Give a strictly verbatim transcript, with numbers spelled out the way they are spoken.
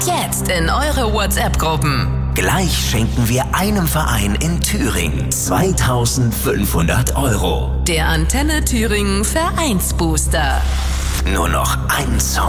Jetzt in eure WhatsApp-Gruppen. Gleich schenken wir einem Verein in Thüringen zweitausendfünfhundert Euro. Der Antenne Thüringen Vereinsbooster. Nur noch ein Song.